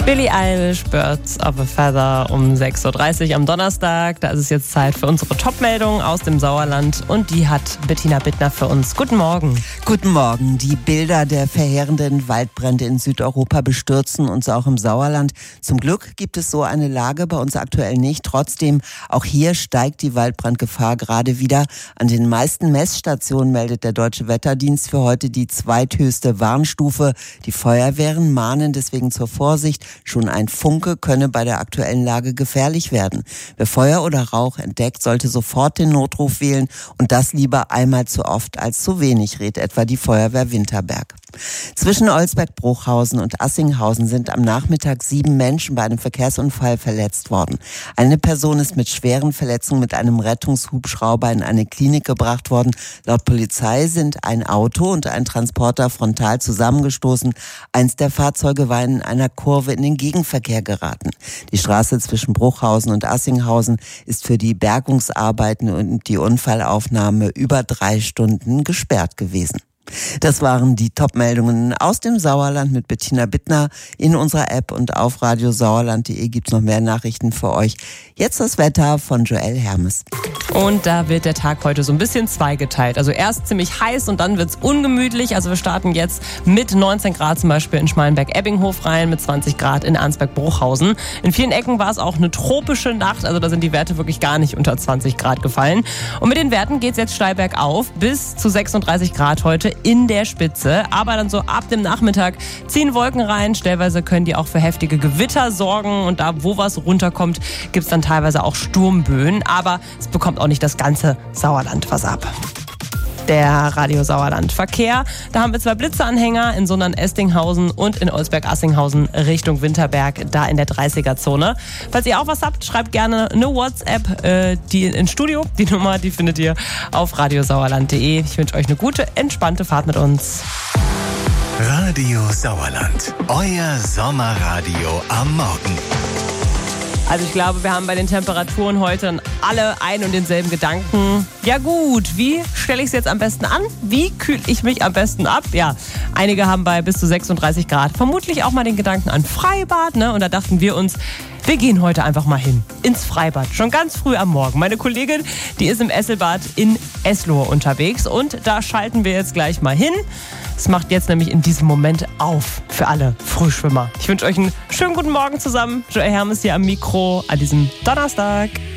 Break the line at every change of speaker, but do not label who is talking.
Billie Eilish, Birds of a Feather um 6.30 Uhr am Donnerstag. Da ist es jetzt Zeit für unsere Top-Meldung aus dem Sauerland und die hat Bettina Bittner für uns. Guten Morgen.
Guten Morgen. Die Bilder der verheerenden Waldbrände in Südeuropa bestürzen uns auch im Sauerland. Zum Glück gibt es so eine Lage bei uns aktuell nicht. Trotzdem, auch hier steigt die Waldbrandgefahr gerade wieder. An den meisten Messstationen meldet der Deutsche Wetterdienst für heute die zweithöchste Warnstufe. Die Feuerwehren mahnen deswegen zur Vorsicht. Schon ein Funke könne bei der aktuellen Lage gefährlich werden. Wer Feuer oder Rauch entdeckt, sollte sofort den Notruf wählen und das lieber einmal zu oft als zu wenig, rät etwa die Feuerwehr Winterberg. Zwischen Olsberg-Bruchhausen und Assinghausen sind am Nachmittag 7 Menschen bei einem Verkehrsunfall verletzt worden. Eine Person ist mit schweren Verletzungen mit einem Rettungshubschrauber in eine Klinik gebracht worden. Laut Polizei sind ein Auto und ein Transporter frontal zusammengestoßen. Eins der Fahrzeuge war in einer Kurve in den Gegenverkehr geraten. Die Straße zwischen Bruchhausen und Assinghausen ist für die Bergungsarbeiten und die Unfallaufnahme über 3 Stunden gesperrt gewesen. Das waren die Top-Meldungen aus dem Sauerland mit Bettina Bittner. In unserer App und auf radiosauerland.de gibt's noch mehr Nachrichten für euch. Jetzt das Wetter von Joel Hermes.
Und da wird der Tag heute so ein bisschen zweigeteilt. Also erst ziemlich heiß und dann wird's ungemütlich. Also wir starten jetzt mit 19 Grad zum Beispiel in Schmalenberg-Ebbinghof rein, mit 20 Grad in Arnsberg-Bruchhausen. In vielen Ecken war es auch eine tropische Nacht. Also da sind die Werte wirklich gar nicht unter 20 Grad gefallen. Und mit den Werten geht's jetzt steil bergauf bis zu 36 Grad heute in der Spitze. Aber dann so ab dem Nachmittag ziehen Wolken rein. Stellweise können die auch für heftige Gewitter sorgen. Und da, wo was runterkommt, gibt's dann teilweise auch Sturmböen. Aber es bekommt auch nicht das ganze Sauerland was ab. Der Radio Sauerland Verkehr. Da haben wir 2 Blitzeanhänger in Sundern-Estinghausen und in Olsberg-Assinghausen Richtung Winterberg, da in der 30er-Zone. Falls ihr auch was habt, schreibt gerne eine WhatsApp, die ins Studio. Die Nummer, die findet ihr auf radiosauerland.de. Ich wünsche euch eine gute, entspannte Fahrt mit uns.
Radio Sauerland, euer Sommerradio am Morgen.
Also ich glaube, wir haben bei den Temperaturen heute alle einen und denselben Gedanken. Ja gut, wie stelle ich es jetzt am besten an? Wie kühle ich mich am besten ab? Ja, einige haben bei bis zu 36 Grad vermutlich auch mal den Gedanken an Freibad, ne? Und da dachten wir uns, wir gehen heute einfach mal hin, ins Freibad, schon ganz früh am Morgen. Meine Kollegin, die ist im Esselbad in Eslohe unterwegs und da schalten wir jetzt gleich mal hin. Es macht jetzt nämlich in diesem Moment auf für alle Frühschwimmer. Ich wünsche euch einen schönen guten Morgen zusammen. Joel Hermes hier am Mikro an diesem Donnerstag.